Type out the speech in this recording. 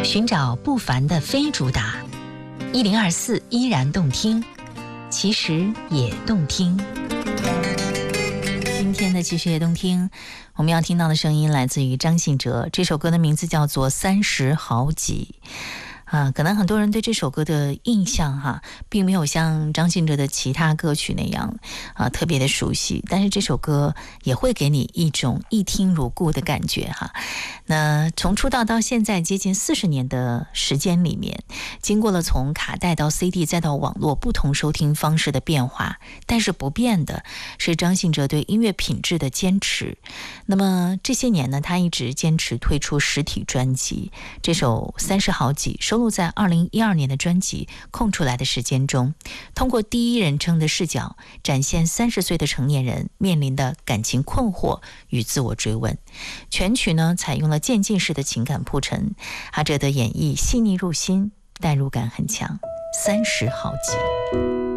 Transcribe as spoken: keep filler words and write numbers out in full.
寻找不凡的非主打，一零二四依然动听，其实也动听。今天的其实也动听，我们要听到的声音来自于张信哲，这首歌的名字叫做《三十好几》。啊，可能很多人对这首歌的印象哈，并没有像张信哲的其他歌曲那样啊特别的熟悉，但是这首歌也会给你一种一听如故的感觉哈。那从出道到现在接近四十年的时间里面，经过了从卡带到 C D 再到网络不同收听方式的变化，但是不变的是张信哲对音乐品质的坚持。那么这些年呢，他一直坚持推出实体专辑，这首《三十好几》收录在二零一二年的专辑《空出来的时间》中，通过第一人称的视角展现三十岁的成年人面临的感情困惑与自我追问。全曲呢采用了渐进式的情感铺陈，阿哲的演绎细腻入心，代入感很强。三十好几。